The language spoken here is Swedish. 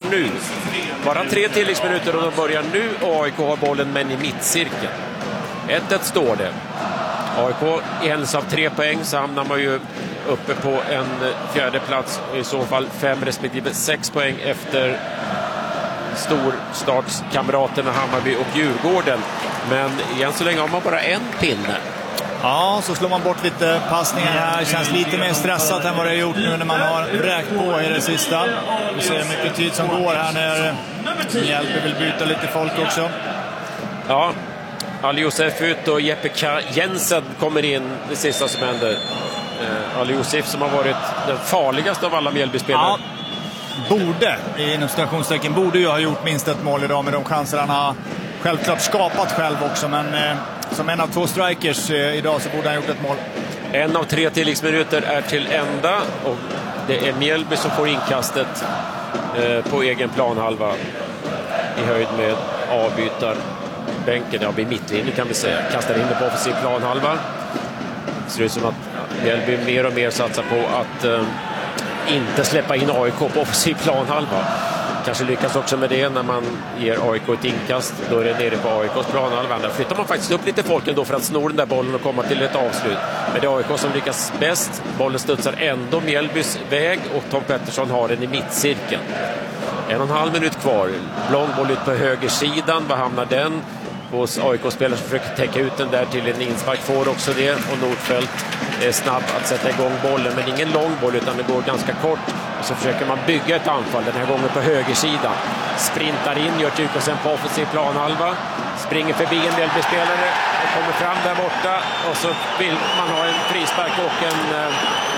nu. Bara 3 tilläggsminuter och de börjar nu. AIK har bollen men i mittcirkeln. 1-1 står det. AIK ens av 3 poäng så hamnar man ju uppe på en fjärde plats. I så fall 5 respektive 6 poäng efter storstartskamraterna Hammarby och Djurgården. Men igen så länge har man bara en pinne. Ja, så slår man bort lite passningar här. Känns lite mer stressat än vad det har gjort nu när man har räkt på i det sista. Vi ser mycket tid som går här när Mjällby vill byta lite folk också. Ja, Ali Josef ut och Jeppe Jensen kommer in det sista som händer. Ali Josef som har varit den farligaste av alla Mjällby-spelare. Ja, borde, inom stationstecken, borde ju ha gjort minst ett mål idag med de chanser han har självklart skapat själv också. Men som en av 2 strikers idag så borde han ha gjort ett mål. 1 av 3 tilläggsminuter är till ända och det är Mjällby som får inkastet på egen planhalva i höjd med avbytarbänken. Ja, vid mittlinjen kan vi säga. Kastar in det på offensiv planhalva. Det ser ut som att Mjällby mer och mer satsar på att inte släppa in AIK på offensiv planhalva. Kanske lyckas också med det när man ger AIK ett inkast. Då är det nere på AIKs planhalva. Där flyttar man faktiskt upp lite folk ändå för att sno den där bollen och komma till ett avslut. Men det är AIK som lyckas bäst. Bollen studsar ändå Mjällbys väg och Tom Pettersson har den i mittcirkeln. 1,5 minut kvar. Lång boll ut på högersidan. Var hamnar den? Hos AIK-spelare som försöker täcka ut den där till en inspark får också det. Och Nordfeldt är snabb att sätta igång bollen. Men ingen lång boll utan det går ganska kort. Och så försöker man bygga ett anfall. Den här gången på högersidan. Sprintar in, gör tyck och sen på offensiv planhalva. Springer förbi en Mjällby-spelare och kommer fram där borta. Och så vill man ha en frispark och en